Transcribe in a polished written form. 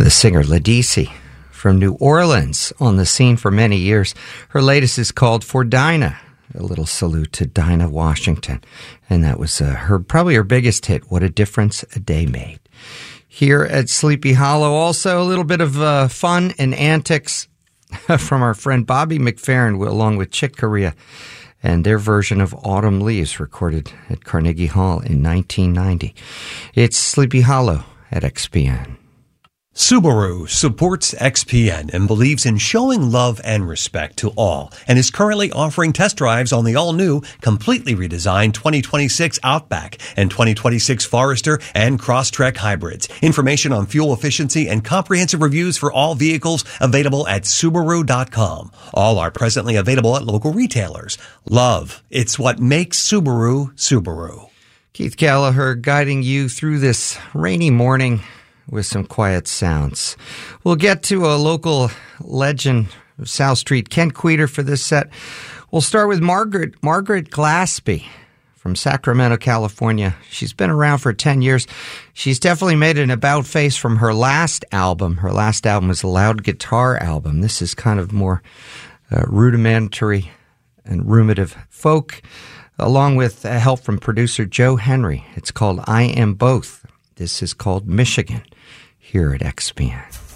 the singer Ledisi from New Orleans, on the scene for many years. Her latest is called For Dinah, a little salute to Dinah Washington. And that was probably her biggest hit, What a Difference a Day Made. Here at Sleepy Hollow, also a little bit of fun and antics from our friend Bobby McFerrin, along with Chick Corea, and their version of Autumn Leaves, recorded at Carnegie Hall in 1990. It's Sleepy Hollow at XPN. Subaru supports XPN and believes in showing love and respect to all, and is currently offering test drives on the all-new, completely redesigned 2026 Outback and 2026 Forester and Crosstrek hybrids. Information on fuel efficiency and comprehensive reviews for all vehicles available at Subaru.com. All are presently available at local retailers. Love, it's what makes Subaru, Subaru. Keith Gallagher guiding you through this rainy morning with some quiet sounds. We'll get to a local legend of South Street, Kent Queter, for this set. We'll start with Margaret Glaspie from Sacramento, California. She's been around for 10 years. She's definitely made an about face from her last album. Her last album was a loud guitar album. This is kind of more rudimentary and ruminative folk, along with help from producer Joe Henry. It's called I Am Both. This is called Michigan, here at XPN.